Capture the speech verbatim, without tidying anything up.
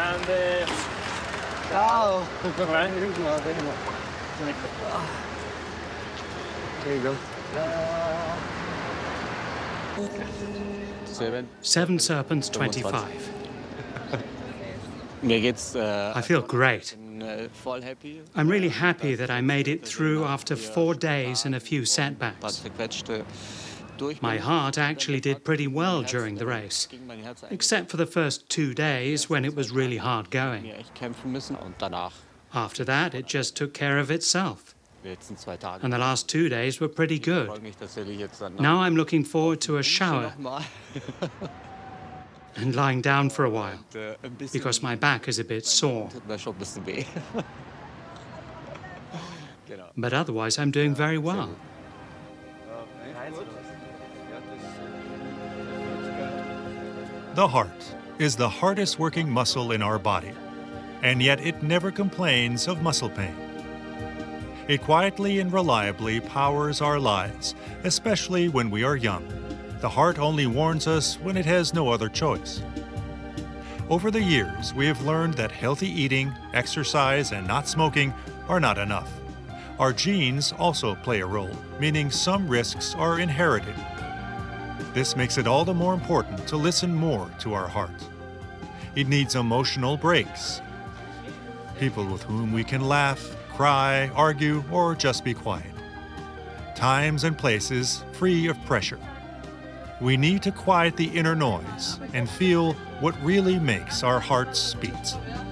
Grande. Ciao. Right? There you go. Seven. Seven Serpents twenty-five. Mir geht's, äh, I feel great. bin, äh, voll happy. I'm really happy that I made it through after four days and a few setbacks. My heart actually did pretty well during the race, except for the first two days when it was really hard going. After that, it just took care of itself. And the last two days were pretty good. Now I'm looking forward to a shower and lying down for a while, because my back is a bit sore. But otherwise, I'm doing very well. The heart is the hardest working muscle in our body, and yet it never complains of muscle pain. It quietly and reliably powers our lives, especially when we are young. The heart only warns us when it has no other choice. Over the years, we have learned that healthy eating, exercise, and not smoking are not enough. Our genes also play a role, meaning some risks are inherited. This makes it all the more important to listen more to our heart. It needs emotional breaks, people with whom we can laugh, cry, argue, or just be quiet. Times and places free of pressure. We need to quiet the inner noise and feel what really makes our hearts beat.